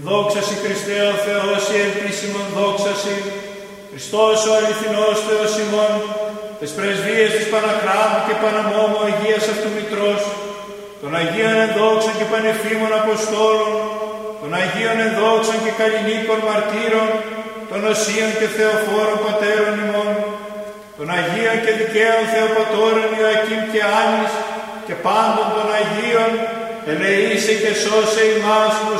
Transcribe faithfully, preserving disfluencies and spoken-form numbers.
Δόξαση Χριστέ ο Θεός, η ελπίσιμον δόξαση, Χριστός ο αληθινός Θεός ημών, τες πρεσβείες της Παναχράμου και Παναμόμου Αγίας αυτού Μητρός, των Αγίων ενδόξων και πανεφήμων Αποστόλων, των Αγίων ενδόξων και καλλινίκων μαρτύρων, των Οσίων και Θεοφόρων Πατέρων ημών, των Αγίων και δικαίων Θεοπατώρων Ιωακήμ και Άννης και πάντων των Αγίων, ελεήσε και σώσε ημάς που